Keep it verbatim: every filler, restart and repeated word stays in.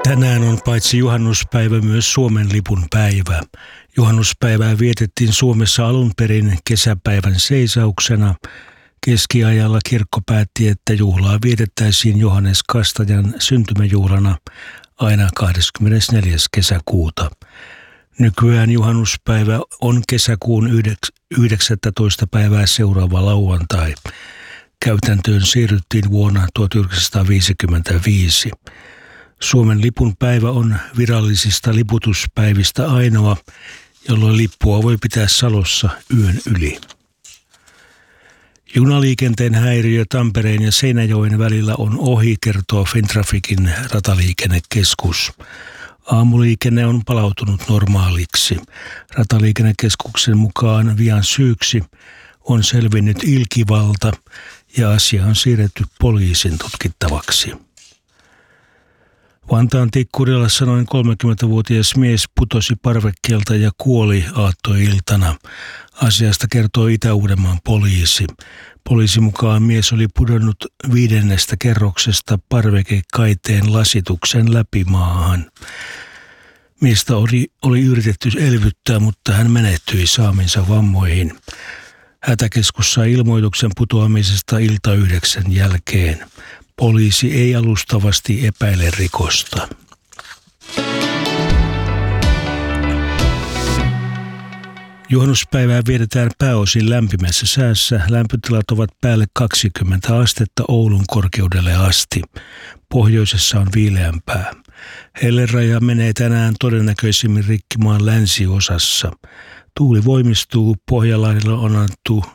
Tänään on paitsi juhannuspäivä myös Suomen lipun päivä. Juhannuspäivää vietettiin Suomessa alun perin kesäpäivän seisauksena. Keskiajalla kirkko päätti, että juhlaa vietettäisiin Johannes Kastajan syntymäjuhlana aina kahdeskymmenesneljäs kesäkuuta. Nykyään juhannuspäivä on kesäkuun yhdeksästoista päivää seuraava lauantai. Käytäntöön siirryttiin vuonna tuhatyhdeksänsataaviisikymmentäviisi. Suomen lipun päivä on virallisista liputuspäivistä ainoa, jolloin lippua voi pitää Salossa yön yli. Junaliikenteen häiriö Tampereen ja Seinäjoen välillä on ohi, kertoo Fintraficin rataliikennekeskus. Aamuliikenne on palautunut normaaliksi. Rataliikennekeskuksen mukaan vian syyksi on selvinnyt ilkivalta ja asia on siirretty poliisin tutkittavaksi. Vantaan Tikkurilassa noin kolmekymmentävuotias mies putosi parvekkeelta ja kuoli aattoiltana. Asiasta kertoo Itä-Uudenmaan poliisi. Poliisin mukaan mies oli pudonnut viidennestä kerroksesta parvekekaiteen lasituksen läpi maahan. Miestä oli, oli yritetty elvyttää, mutta hän menehtyi saaminsa vammoihin. Hätäkeskus sai ilmoituksen putoamisesta ilta yhdeksän jälkeen. Poliisi ei alustavasti epäile rikosta. Juhannuspäivää vietetään pääosin lämpimässä säässä. Lämpötilat ovat päälle kaksikymmentä astetta Oulun korkeudelle asti. Pohjoisessa on viileämpää. Helleraja menee tänään todennäköisimmin rikki maan länsiosassa. Tuuli voimistuu, Pohjanlahdella on annettu